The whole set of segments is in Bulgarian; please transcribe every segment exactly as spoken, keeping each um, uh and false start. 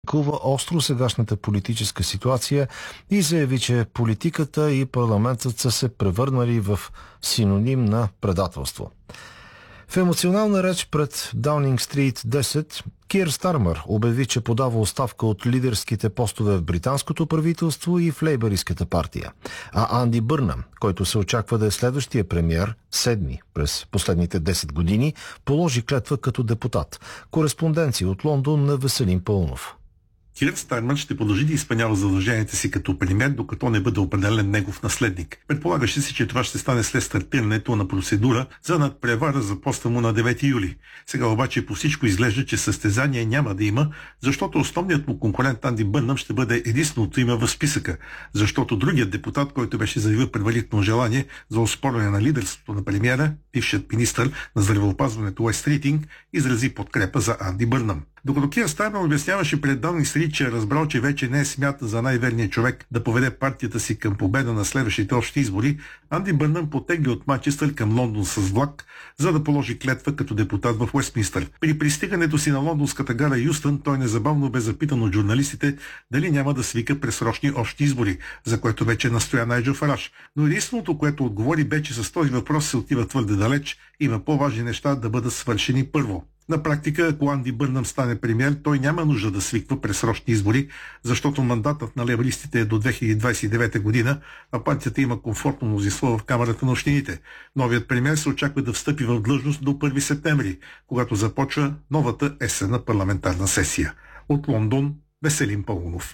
Критикува остро сегашната политическа ситуация и заяви, че политиката и парламентът са се превърнали в синоним на предателство. В емоционална реч пред Даунинг Стрит десет, Кир Стармър обяви, че подава оставка от лидерските постове в британското правителство и в лейбъристската партия. А Анди Бърнам, който се очаква да е следващия премиер, седми през последните десет години, положи клетва като депутат. Кореспонденция от Лондон на Веселин Пълнов. Кир Стармър ще продължи да изпълнява задълженията си като премиер, докато не бъде определен негов наследник. Предполагаше се, че това ще стане след стартирането на процедура за надпревара за поста му на девети юли. Сега обаче по всичко изглежда, че състезание няма да има, защото основният му конкурент Анди Бърнам ще бъде единственото име в списъка, защото другият депутат, който беше заявил предварително желание за оспорване на лидерството на премиера, бившият министър на здравеопазването Уест Ритинг, изрази подкрепа за Анди Бърнам. Докато Кир Стармър обясняваше пред Даунинг Стрит, че е разбрал, че вече не е смятан за най-верният човек да поведе партията си към победа на следващите общи избори, Анди Бърнам потегли от Манчестър към Лондон с влак, за да положи клетва като депутат в Уестминстър. При пристигането си на лондонската гара Юстън, той незабавно бе запитан от журналистите дали няма да свика предсрочни общи избори, за което вече настоя Найджел Фараж. Но единственото, което отговори, бе, че с този въпрос се отива твърде далеч, има по-важни неща да бъдат свършени първо. На практика, ако Анди Бърнам стане премиер, той няма нужда да свиква предсрочни избори, защото мандатът на лейбъристите е до две хиляди двадесет и девета година, а партията има комфортно мнозинство в Камарата на общините. Новият премиер се очаква да встъпи в длъжност до първи септември, когато започва новата есенна парламентарна сесия. От Лондон, Веселин Пълнов.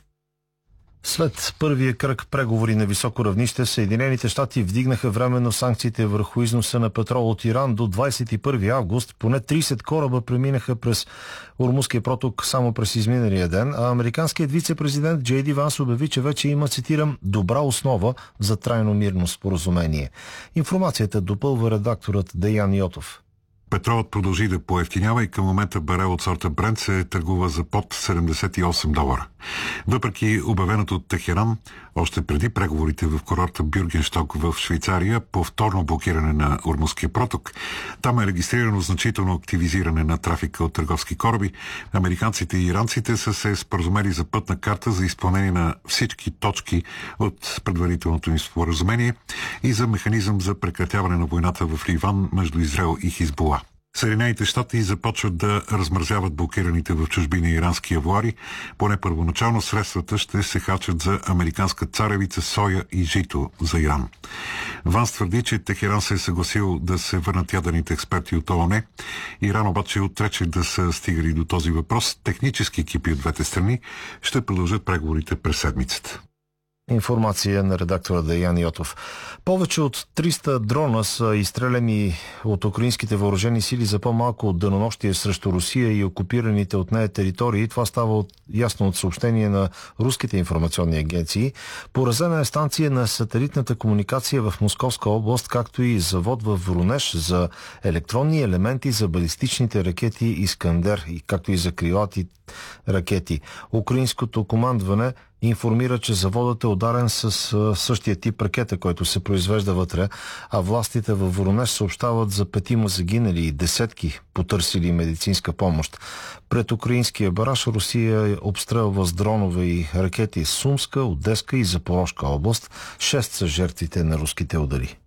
След първия кръг преговори на високо равнище, Съединените щати вдигнаха временно санкциите върху износа на петрол от Иран до двадесет и първи август. Поне тридесет кораба преминаха през Ормузския проток само през изминалия ден, а американският вице-президент Джей Ди Ванс обяви, че вече има, цитирам, добра основа за трайно мирно споразумение. Информацията допълва редакторът Деян Йотов. Петролът продължи да поевтинява и към момента барел от сорта Брент се търгува за под седемдесет и осем долара. Въпреки обявеното от Техеран, още преди преговорите в курорта Бюргеншток в Швейцария, повторно блокиране на Ормузския проток, там е регистрирано значително активизиране на трафика от търговски кораби. Американците и иранците са се споразумели за пътна карта за изпълнение на всички точки от предварителното им споразумение и за механизъм за прекратяване на войната в Ливан между Израел и Хизбула. Съединените щати започват да размразяват блокираните в чужбина ирански авуари. Поне първоначално средствата ще се хачат за американска царевица, соя и жито за Иран. Ванс твърди, че Техеран се е съгласил да се върнат ядрените експерти от ООН. Иран обаче отрече да са стигали до този въпрос. Технически екипи от двете страни ще продължат преговорите през седмицата. Информация на редактора Деян Йотов. Повече от триста дрона са изстреляни от украинските въоръжени сили за по-малко от денонощие срещу Русия и окупираните от нея територии. Това става от, ясно от съобщение на руските информационни агенции. Поразена е станция на сателитната комуникация в Московска област, както и завод в Воронеж за електронни елементи за балистичните ракети Искандер, както и за крилати ракети. Украинското командване информира, че заводът е ударен с същия тип ракета, който се произвежда вътре, а властите във Воронеж съобщават за петима загинали и десетки потърсили медицинска помощ. Пред украинския бараж Русия обстрелва с дронове и ракети Сумска, Одеска и Запорожка област. Шест са жертвите на руските удари.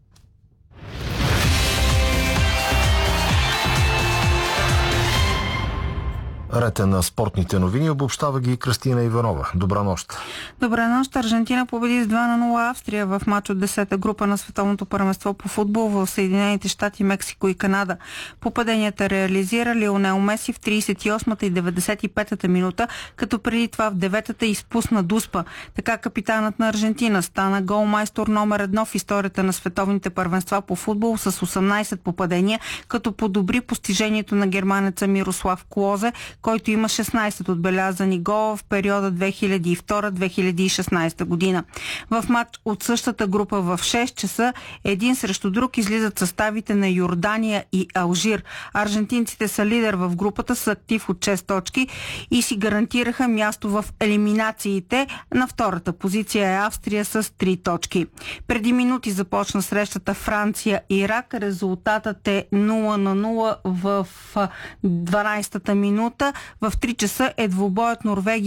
Рета на спортните новини обобщава ги Кристина Иванова. Добра нощ. Добра нощ. Аржентина победи с два на нула Австрия в мач от десета група на световното първенство по футбол в Съединените щати, Мексико и Канада. Попаденията реализира Лионел Меси в тридесет и осмата и деветдесет и петата минута, като преди това в деветата изпусна дуспа. Така капитанът на Аржентина стана голмайстор номер едно в историята на световните първенства по футбол с осемнадесет попадения, като подобри постижението на германеца Мирослав Клозе, който има шестнадесет отбелязани гола в периода две хиляди и втора - две хиляди и шестнадесета година. В матч от същата група в шест часа един срещу друг излизат съставите на Йордания и Алжир. Аржентинците са лидер в групата с актив от шест точки и си гарантираха място в елиминациите. На втората позиция е Австрия с три точки. Преди минути започна срещата Франция-Ирак. Резултатът е нула на нула в дванадесетата минута. В три часа е двубоят Норвегия